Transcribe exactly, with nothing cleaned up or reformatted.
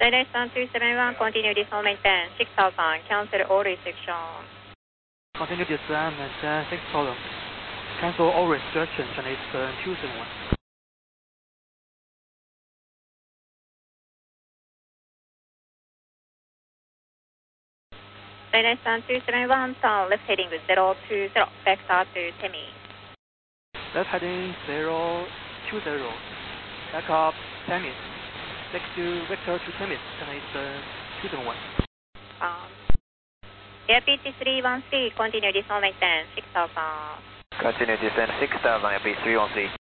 Flight one two seven one, continue descent maintain six thousand, cancel all restrictions. Continue descent maintain six thousand, cancel all restrictions, and it's uh, two seven one. Flight one two seven one, turn left heading zero two zero, vector to Temi. Left heading zero two zero, back up Temi. Next to vector to Temi, and it's uh, two seven one. Um, Air P T three one three, continue descent maintain six thousand. Continue descent six thousand, Air P three one three.